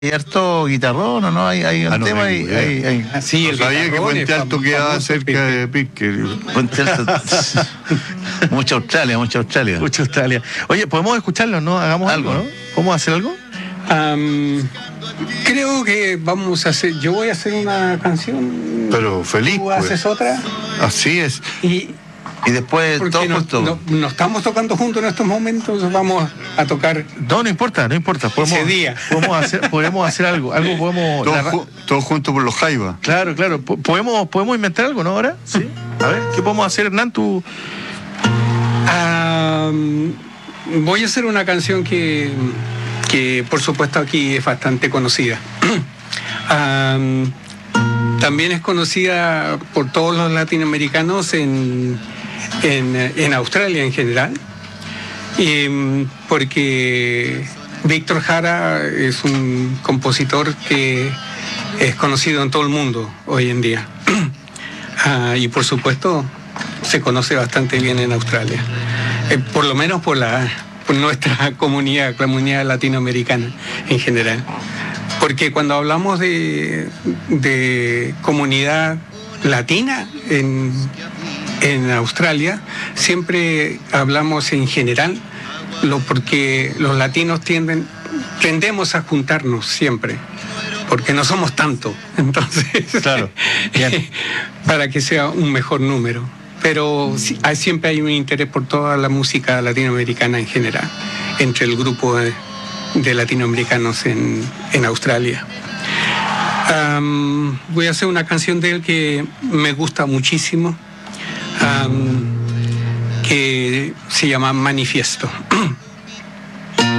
hay harto guitarrón, ¿o no? Hay un tema y hay... Sí, no sabía que Puente Alto quedaba cerca de Pirque. Puente Alto. Mucha Australia. Mucha Australia. Oye, podemos escucharlo, ¿no? Hagamos algo, ¿no? ¿Podemos hacer algo? Creo que vamos a hacer. Yo voy a hacer una canción. Pero feliz. ¿Tú haces otra? Así es. Y después todos juntos. No estamos tocando juntos en estos momentos, vamos a tocar. No importa. Ese día. Podemos hacer algo. Todos juntos por los Jaivas. Claro. ¿Podemos inventar algo, no? Ahora. Sí. A ver, ¿qué podemos hacer, Hernán? Tú. Voy a hacer una canción que por supuesto aquí es bastante conocida. También es conocida por todos los latinoamericanos en Australia en general, porque Víctor Jara es un compositor que es conocido en todo el mundo hoy en día. Y por supuesto se conoce bastante bien en Australia, por lo menos por nuestra comunidad latinoamericana en general. Porque cuando hablamos de comunidad latina en Australia, siempre hablamos en general, porque los latinos tendemos a juntarnos siempre, porque no somos tanto, entonces, claro, para que sea un mejor número. Pero siempre hay un interés por toda la música latinoamericana en general, entre el grupo de latinoamericanos en Australia. Voy a hacer una canción de él que me gusta muchísimo, que se llama Manifiesto.